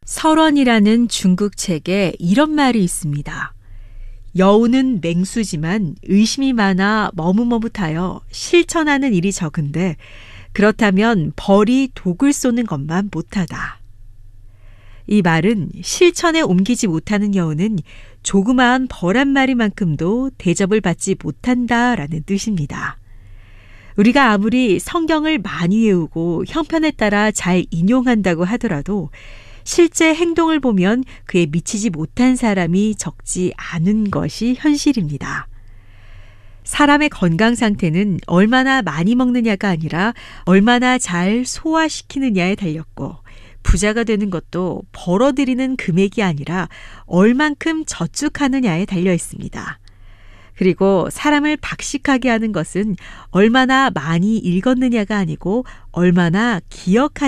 설원이라는 중국 책에 이런 말이 있습니다. 여우는 맹수지만 의심이 많아 머뭇머뭇하여 실천하는 일이 적은데 그렇다면 벌이 독을 쏘는 것만 못하다. 이 말은 실천에 옮기지 못하는 여우는 조그마한 벌 한 마리만큼도 대접을 받지 못한다라는 뜻입니다. 우리가 아무리 성경을 많이 외우고 형편에 따라 잘 인용한다고 하더라도 실제 행동을 보면 그에 미치지 못한 사람이 적지 않은 것이 현실입니다. 사람의 건강 상태는 얼마나 많이 먹느냐가 아니라 얼마나 잘 소화시키느냐에 달렸고 부자가 되는 것도 벌어들이는 금액이 아니라 얼만큼 저축하느냐에 달려 있습니다. 그리고 사람을 박식하게 하는 것은 얼마나 많이 읽었느냐가 아니고 얼마나 기억하느냐가